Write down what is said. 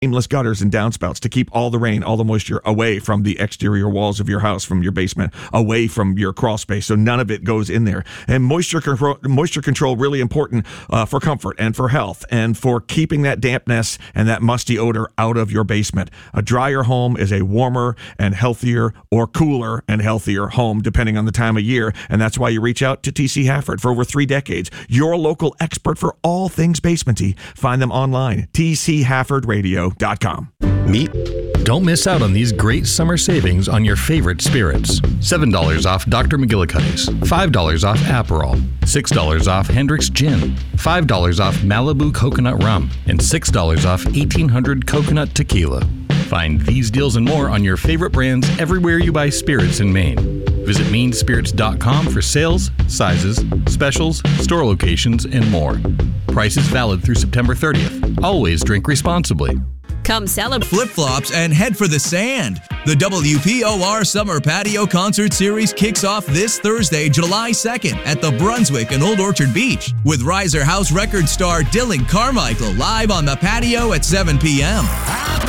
seamless gutters and downspouts to keep all the rain, all the moisture away from the exterior walls of your house, from your basement, away from your crawl space, so none of it goes in there. And moisture control really important for comfort and for health and for keeping that dampness and that musty odor out of your basement. A drier home is a warmer and healthier, or cooler and healthier home, depending on the time of year, and that's why you reach out to TC Hafford. For over 3 decades, your local expert for all things basementy. Find them online, tchaffordradio.com. Meet. Don't miss out on these great summer savings on your favorite spirits. $7 off Dr. McGillicuddy's, $5 off Aperol, $6 off Hendrick's Gin, $5 off Malibu Coconut Rum, and $6 off 1800 Coconut Tequila. Find these deals and more on your favorite brands everywhere you buy spirits in Maine. Visit mainspirits.com for sales, sizes, specials, store locations, and more. Prices valid through September 30th. Always drink responsibly. Come celebrate flip-flops and head for the sand. The WPOR Summer Patio Concert Series kicks off this Thursday, July 2nd at the Brunswick and Old Orchard Beach with Riser House record star Dylan Carmichael live on the patio at 7 p.m.